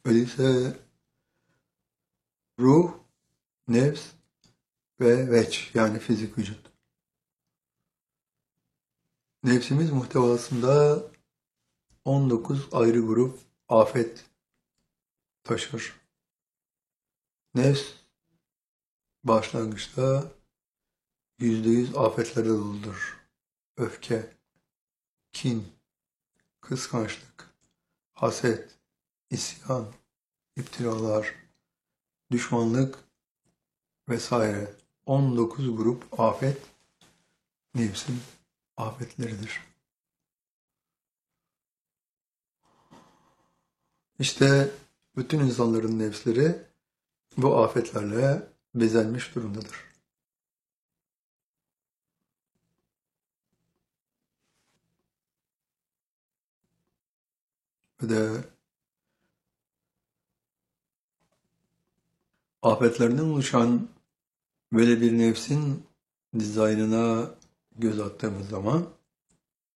Öyleyse ruh, nefs ve veç yani fizik vücut. Nefsimiz muhtevasında 19 ayrı grup afet taşır. Nefs başlangıçta %100 afetlerle doludur. Öfke, kin, kıskançlık, haset, isyan, iptiralar, düşmanlık vesaire. 19 grup afet nefsin afetleridir. İşte bütün insanların nefsleri bu afetlerle bezenmiş durumdadır. Ve de afetlerden oluşan böyle bir nefsin dizaynına göz attığımız zaman